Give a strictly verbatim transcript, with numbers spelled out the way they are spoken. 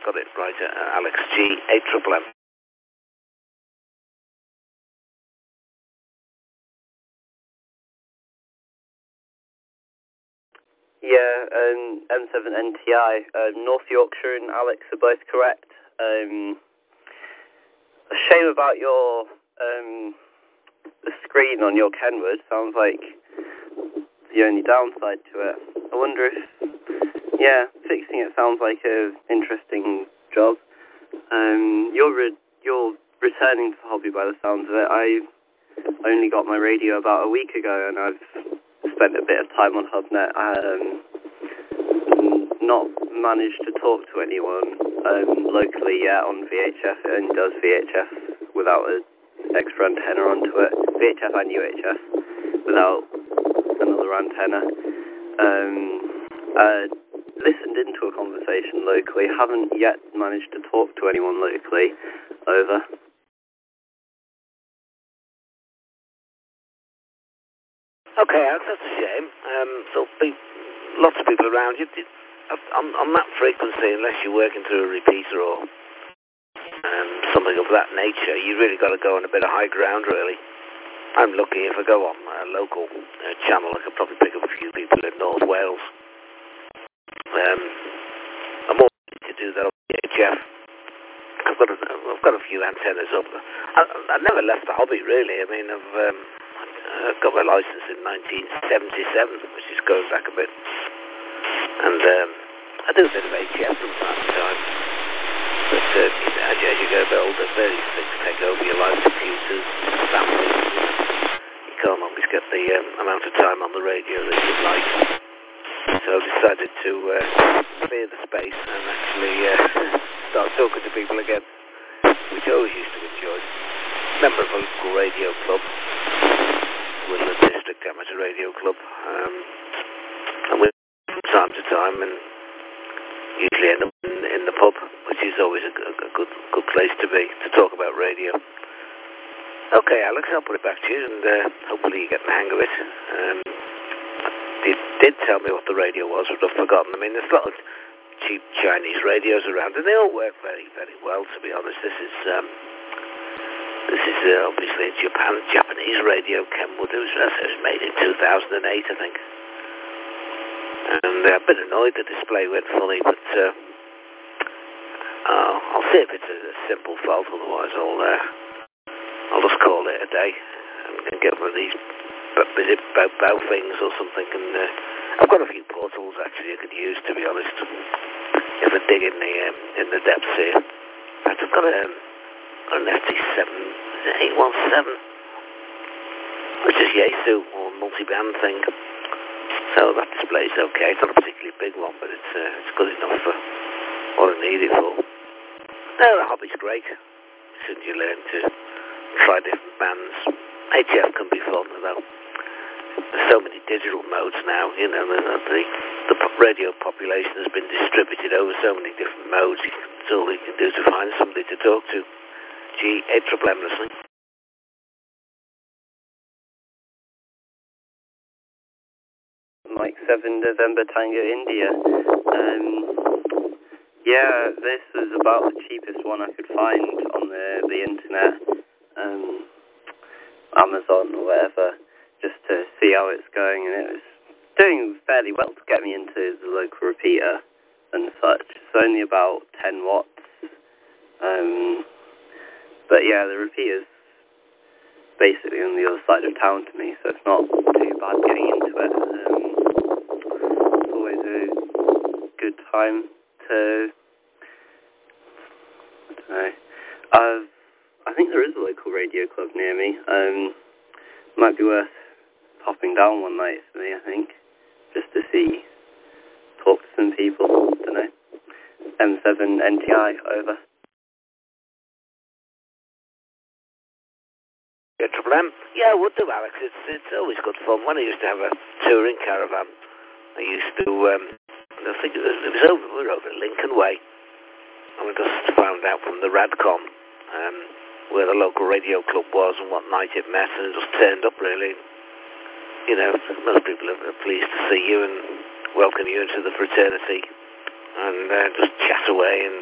got it right, uh, Alex. G eight M M. Yeah, um, M seven N T I, um, North Yorkshire and Alex are both correct. Um, a shame about your um, the screen on your Kenwood. Sounds like the only downside to it. I wonder if, yeah, fixing it sounds like an interesting job. Um, you're re- you're returning to the hobby by the sounds of it. I only got my radio about a week ago, and I've spent a bit of time on HubNet. Um, not managed to talk to anyone um, locally yet on V H F. It only does V H F without an extra antenna onto it. V H F and U H F without another antenna. Um, uh, listened into a conversation locally. Haven't yet managed to talk to anyone locally. Over. Okay, Alex, that's a shame. Um, there'll be lots of people around you. On, on that frequency, unless you're working through a repeater or um, something of that nature, you really got to go on a bit of high ground, really. I'm lucky if I go on a local uh, channel, I could probably pick up a few people in North Wales. Um, I'm more likely to do that on V H F. I've got a, I've got a few antennas up. I, I never left the hobby, really. I mean, I've um, I got my license in nineteen seventy-seven, which is going back a bit. And um, I do a bit of A T M from time to time. But uh, you know, as, you, as you get a bit older, various things take over your life, computers, family. You know. You can't always get the um, amount of time on the radio that you'd like. So I decided to uh, clear the space and actually uh, start talking to people again, which I always used to enjoy. Member of a local radio club, Woodland District Amateur Radio Club. Um, and we from time to time, and usually end up in, in the pub, which is always a, a, a good good place to be, to talk about radio. Okay, Alex, I'll put it back to you, and uh, hopefully you get the hang of it. Um, you did tell me what the radio was, but I've forgotten. I mean, there's a lot of cheap Chinese radios around, and they all work very, very well, to be honest. This is um, this is uh, obviously a Japan, Japanese radio, Kenwood. It was, it was made in two thousand eight, I think. And uh, a bit annoyed the display went funny, but uh, uh, I'll see if it's a, a simple fault. Otherwise, I'll uh, I'll just call it a day and, and get one of these b- bow, bow things or something. And uh, I've got a few portals actually I could use, to be honest, if I dig in the um, in the depths here. In fact, I've got, a, um, got an F T seven eight one seven, which is Yaesu or multi-band thing. So that display's okay. It's not a particularly big one, but it's uh, it's good enough for what I need it for. No, the hobby's great. Soon you learn to try different bands. H F can be fun, though. There's so many digital modes now. You know, the the, the radio population has been distributed over so many different modes. It's all you can do to find somebody to talk to. G eight M M listening. Mike seven November Tango India. Um, yeah, this was about the cheapest one I could find on the the internet, um, Amazon or whatever, just to see how it's going, and it was doing fairly well to get me into the local repeater and such. It's only about ten watts, um, but yeah, the repeater's basically on the other side of town to me, so it's not too bad getting into it. Um, it's always a good time to, I don't know, I've, I think there is a local radio club near me. Um, might be worth popping down one night for me, I think, just to see, talk to some people, I don't know. M seven N T I, over. Triple M? Yeah, I would do, Alex. It's it's always good fun. When I used to have a touring caravan, I used to, um, I think it was, it was over, we were over at Lincoln Way, and we just found out from the Radcom um, where the local radio club was and what night it met, and it just turned up, really. You know, most people are pleased to see you and welcome you into the fraternity, and uh, just chat away and